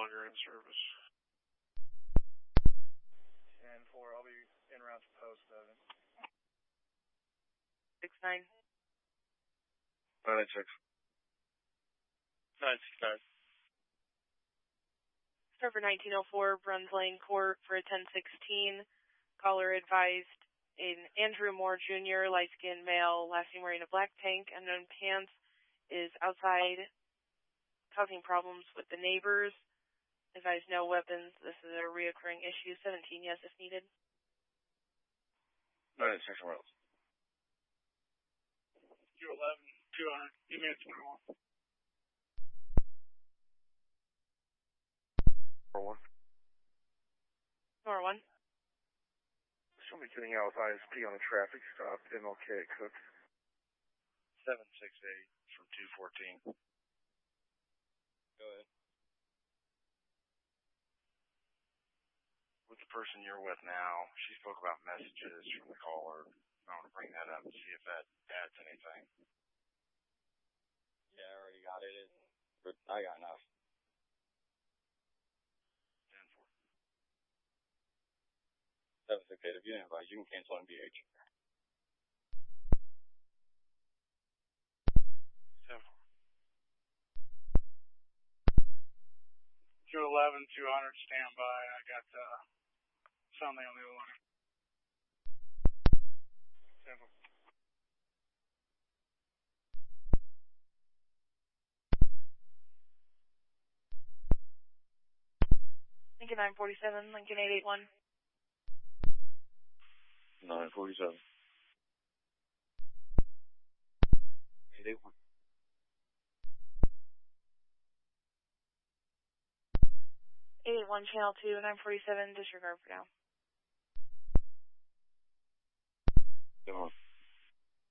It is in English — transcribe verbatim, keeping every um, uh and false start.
longer in service. ten four, I'll be en route to post seven. six nine. nine six. nine six nine. Server nineteen oh four, Bruns Lane Court for a ten sixteen. Caller advised an Andrew Moore Junior, light-skinned male, last name wearing a black tank, unknown pants, is outside causing problems with the neighbors. Advised no weapons. This is a reoccurring issue. seventeen, yes, if needed. nine six Wells. two eleven, two hundred. Give me a twenty-one. four one. Nor one. Somebody getting out with I S P on a traffic stop, M L K at Cook. seven six eight from two fourteen. Go ahead. With the person you're with now, she spoke about messages from the caller. I want to bring that up and see if that adds anything. Yeah, I already got it. But I got enough. ten four. seven six eight, if you didn't invite, you can cancel M B H. ten four. two eleven, two hundred, stand by. I got uh, something on the other line. ten four. Lincoln nine forty-seven, Lincoln eight eight one. nine forty-seven. eight eight one. eight eight one, channel two, nine forty-seven, disregard for now.